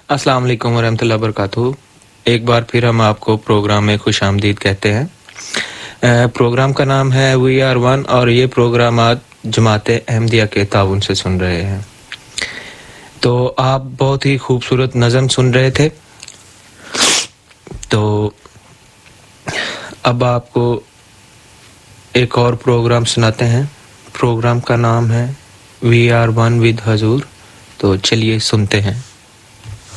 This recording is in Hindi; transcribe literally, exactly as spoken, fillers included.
अस्सलाम वालेकुम वरहमतुल्लाहि वबरकातुहू। एक बार फिर हम आपको प्रोग्राम में खुशामदीद कहते हैं। अ, प्रोग्राम का नाम है वी आर वन और ये प्रोग्राम आज जमाते अहमदिया के ताउन से सुन रहे हैं। तो आप बहुत ही खूबसूरत नज़म सुन रहे थे। तो अब आपको एक और प्रोग्राम सुनाते हैं। प्रोग्राम का नाम है वी आर वन विद हजूर। तो चलिए सुनते हैं।